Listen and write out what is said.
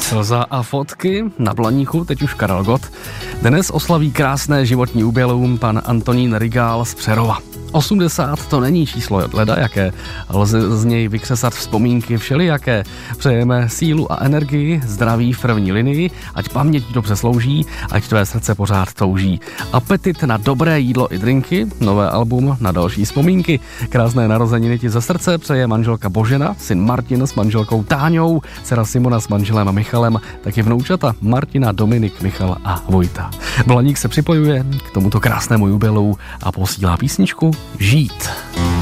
Slza a fotky na Blaníku, teď už Karel Gott. Dnes oslaví krásné životní jubileum pan Antonín Rigál z Přerova. 80 to není číslo ledajaké, lze z něj vykřesat vzpomínky všelijaké. Přejeme sílu a energii, zdraví v první linii, ať paměť dobře slouží, ať tvé srdce pořád touží. Apetit na dobré jídlo i drinky, nové album na další vzpomínky. Krásné narozeniny ti ze srdce přeje manželka Božena, syn Martin s manželkou Táňou, dcera Simona s manželem Michalem, taky vnoučata Martina, Dominik, Michal a Vojta. Blaník se připojuje k tomuto krásnému jubileu a posílá písničku Žít.